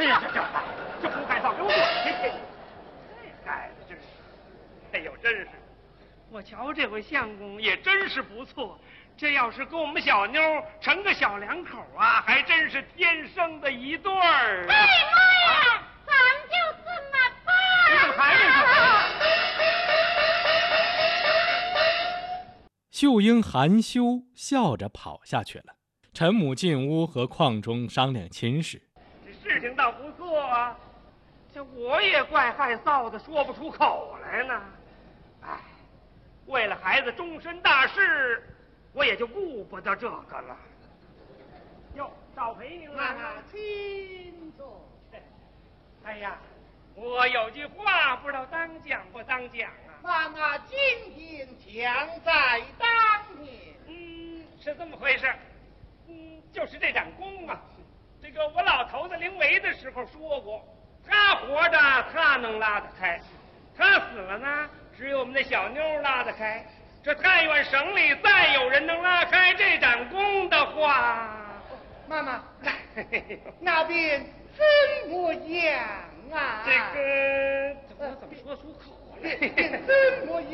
哎呀，这胡改造，给我滚去！这孩子真是，哎呦，真是，我瞧这回相公也真是不错。这要是跟我们小妞成个小两口啊，还真是天生的一对儿。 哎妈呀，咱就这么办！ 你怎么还没走？ 秀英含羞笑着跑下去了。陈母进屋和邝忠商量亲事。 这事情倒不错啊，这我也怪害臊的，说不出口来呢。哎，为了孩子终身大事，我也就顾不得这个了。哟，少陪您了， 请坐。 哎呀，我有句话不知道当讲不当讲啊。 妈妈今天将在当年。 是这么回事。就是这盏弓啊，这个我老头子临危的时候说过，他活着他能拉得开，他死了呢，只有我们那小妞拉得开。这但愿省里再有人能拉开这盏弓的话， 妈妈，那边怎么样啊？ 这个我怎么说出口来？ 怎么样？